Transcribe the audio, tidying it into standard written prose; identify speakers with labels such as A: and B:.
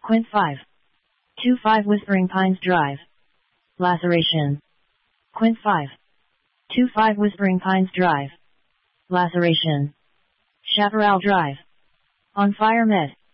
A: Quint 5. 25 Whispering Pines Drive. Laceration. Quint 5. 25 Whispering Pines Drive. Laceration. Chaparral Drive. On Fire Med.